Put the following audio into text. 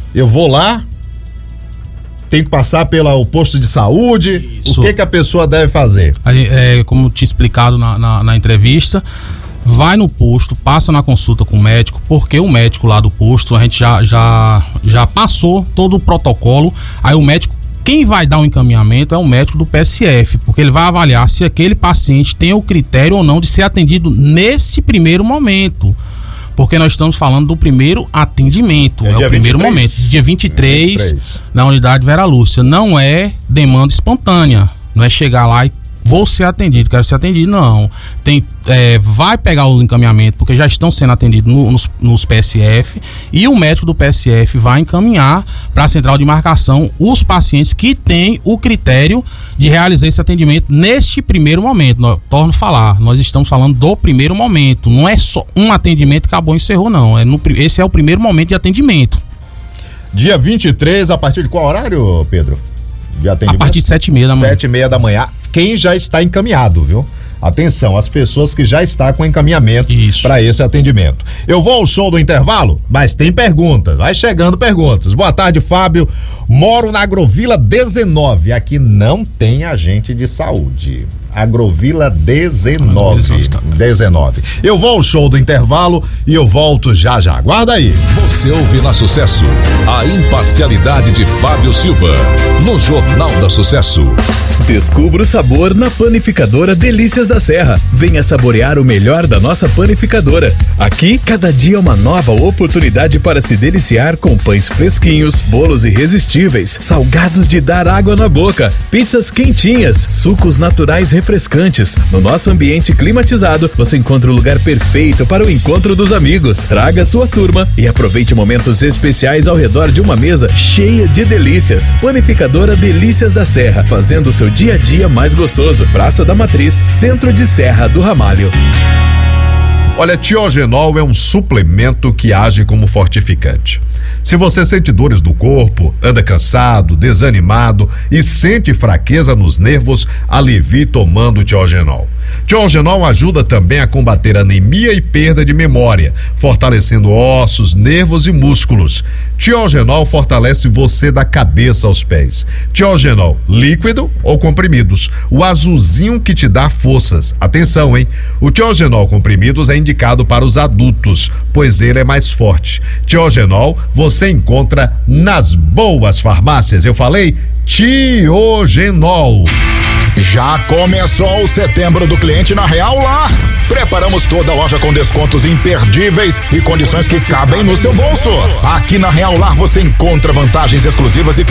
Eu vou lá, tem que passar pelo posto de saúde. Isso. O que a pessoa deve fazer? Como tinha explicado na entrevista, vai no posto, passa na consulta com o médico, porque o médico lá do posto, a gente já passou todo o protocolo. Aí o médico, quem vai dar o encaminhamento é o médico do PSF, porque ele vai avaliar se aquele paciente tem o critério ou não de ser atendido nesse primeiro momento. Porque nós estamos falando do primeiro atendimento, é o primeiro 23? Momento, dia 23, na unidade Vera Lúcia. Não é demanda espontânea, não é chegar lá e vou ser atendido, quero ser atendido, não. Vai pegar o encaminhamento, porque já estão sendo atendidos nos PSF, e o médico do PSF vai encaminhar para a central de marcação os pacientes que têm o critério de realizar esse atendimento neste primeiro momento. Torno a falar, nós estamos falando do primeiro momento, não é só um atendimento que acabou e encerrou, não. Esse é o primeiro momento de atendimento. Dia 23, a partir de qual horário, Pedro? De atendimento? A partir de 7h30 da manhã. 7h30 da manhã. Quem já está encaminhado, viu? Atenção, as pessoas que já estão com encaminhamento para esse atendimento. Eu vou ao show do intervalo, mas tem perguntas. Vai chegando perguntas. Boa tarde, Fábio. Moro na Agrovila 19. Aqui não tem agente de saúde. Agrovila 19. Eu vou ao show do intervalo e eu volto já. Aguarda aí. Você ouve na Sucesso a imparcialidade de Fábio Silva no Jornal da Sucesso. Descubra o sabor na Panificadora Delícias da Serra. Venha saborear o melhor da nossa panificadora. Aqui, cada dia é uma nova oportunidade para se deliciar com pães fresquinhos, bolos irresistíveis, salgados de dar água na boca, pizzas quentinhas, sucos naturais refrescantes. No nosso ambiente climatizado, você encontra o lugar perfeito para o encontro dos amigos. Traga sua turma e aproveite momentos especiais ao redor de uma mesa cheia de delícias. Panificadora Delícias da Serra, fazendo seu dia a dia mais gostoso. Praça da Matriz, centro de Serra do Ramalho. Olha, Tiogenol é um suplemento que age como fortificante. Se você sente dores do corpo, anda cansado, desanimado e sente fraqueza nos nervos, alivie tomando Tiogenol. Tiogenol ajuda também a combater anemia e perda de memória, fortalecendo ossos, nervos e músculos. Tiogenol fortalece você da cabeça aos pés. Tiogenol, líquido ou comprimidos, o azulzinho que te dá forças. Atenção, hein? O Tiogenol comprimidos é indicado para os adultos, pois ele é mais forte. Tiogenol você encontra nas boas farmácias. Eu falei Tiogenol. Já começou o setembro do cliente na Real Lar. Preparamos toda a loja com descontos imperdíveis e condições que cabem no seu bolso. Aqui na Real Lar você encontra vantagens exclusivas e